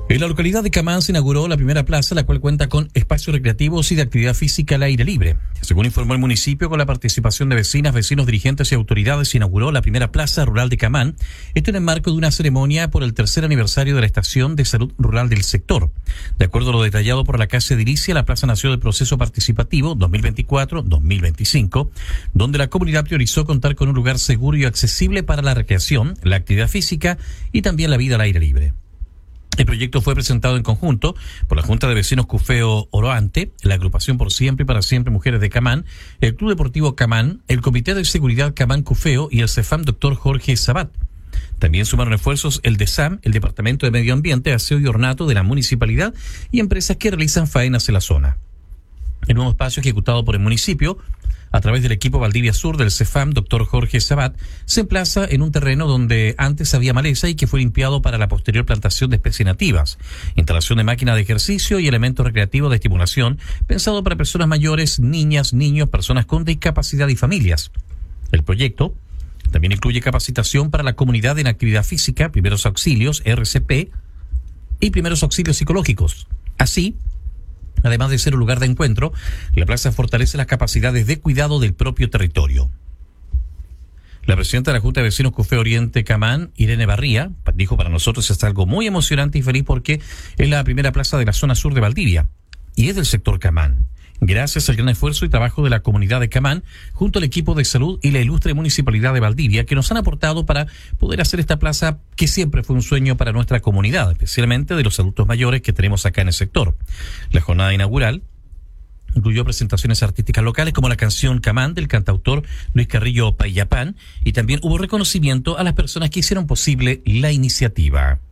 En la localidad de Camán se inauguró la primera plaza, la cual cuenta con espacios recreativos y de actividad física al aire libre. Según informó el municipio, con la participación de vecinas, vecinos, dirigentes y autoridades, se inauguró la primera plaza rural de Camán. Esto en el marco de una ceremonia por el 3er aniversario de la Estación de Salud Rural del sector. De acuerdo a lo detallado por la Casa Edilicia, la plaza nació del proceso participativo 2024-2025, donde la comunidad priorizó contar con un lugar seguro y accesible para la recreación, la actividad física y también la vida al aire libre. El proyecto fue presentado en conjunto por la Junta de Vecinos Cufeo Oroante, la Agrupación Por Siempre y para Siempre Mujeres de Camán, el Club Deportivo Camán, el Comité de Seguridad Camán Cufeo y el CEFAM Dr. Jorge Sabat. También sumaron esfuerzos el DESAM, el Departamento de Medio Ambiente, Aseo y Ornato de la Municipalidad y empresas que realizan faenas en la zona. El nuevo espacio ejecutado por el municipio a través del equipo Valdivia Sur del CEFAM, Dr. Jorge Sabat, se emplaza en un terreno donde antes había maleza y que fue limpiado para la posterior plantación de especies nativas, instalación de máquinas de ejercicio y elementos recreativos de estimulación, pensado para personas mayores, niñas, niños, personas con discapacidad y familias. El proyecto también incluye capacitación para la comunidad en actividad física, primeros auxilios, RCP y primeros auxilios psicológicos. Así, además de ser un lugar de encuentro, la plaza fortalece las capacidades de cuidado del propio territorio. La presidenta de la Junta de Vecinos Cufeo Oriente Camán, Irene Barría, dijo: para nosotros es algo muy emocionante y feliz porque es la primera plaza de la zona sur de Valdivia y es del sector Camán. Gracias al gran esfuerzo y trabajo de la comunidad de Camán, junto al equipo de salud y la ilustre municipalidad de Valdivia, que nos han aportado para poder hacer esta plaza que siempre fue un sueño para nuestra comunidad, especialmente de los adultos mayores que tenemos acá en el sector. La jornada inaugural incluyó presentaciones artísticas locales como la canción Camán del cantautor Luis Carrillo Payapán, y también hubo reconocimiento a las personas que hicieron posible la iniciativa.